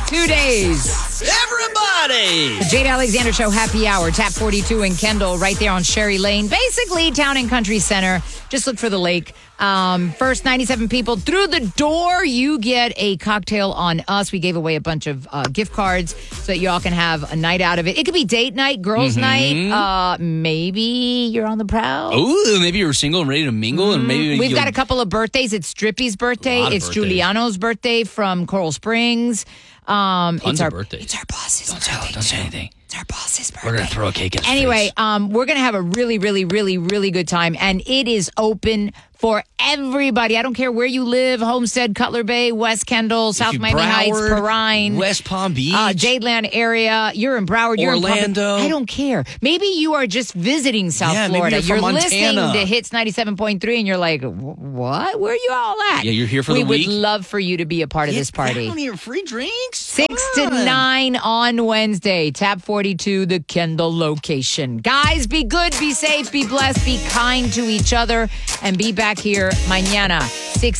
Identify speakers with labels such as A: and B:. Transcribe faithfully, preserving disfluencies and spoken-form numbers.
A: two days.
B: Everybody!
A: The Jade Alexander Show happy hour, Tap forty-two in Kendall, right there on Sherry Lane. Basically, Town and Country Center. Just look for the lake. Um, first ninety-seven people through the door, you get a cocktail on us. We gave away a bunch of uh, gift cards so that y'all can have a night out of it. It could be date night, girls'
B: Mm-hmm.
A: night. Uh, maybe you're on the prowl.
B: Ooh, maybe you're single and ready to mingle, and maybe
A: We've
B: you'll-
A: got a couple of birthdays. It's Drippy's birthday.
B: A lot of
A: It's
B: birthdays.
A: Giuliano's birthday from Coral Springs. Um,
B: Tons
A: it's
B: of
A: our
B: birthdays.
A: It's our boss's
B: Don't
A: birthday.
B: tell, don't say
A: too.
B: anything.
A: It's our boss's birthday.
B: We're gonna throw a cake at his
A: Anyway,
B: face.
A: um, we're gonna have a really, really, really, really good time, and it is open for everybody. I don't care where you live: Homestead, Cutler Bay, West Kendall, South
B: you
A: Miami Heights,
B: Broward,
A: Perrine,
B: West Palm Beach,
A: uh, Jadeland area. You're in Broward. You're
B: Orlando.
A: In Palm- I don't care. Maybe you are just visiting South
B: Yeah, maybe
A: Florida.
B: you're from
A: listening
B: Montana.
A: to Hits ninety-seven point three, and you're like, "What? Where are you all at?"
B: Yeah, you're here for
A: we
B: the
A: would
B: week.
A: love for you to be a part of
B: Get
A: this party.
B: down here, free drinks.
A: Six
B: Come
A: to
B: on.
A: nine on Wednesday. Tap forty-two, the Kendall location. Guys, be good, be safe, be blessed, be kind to each other, and be back here mañana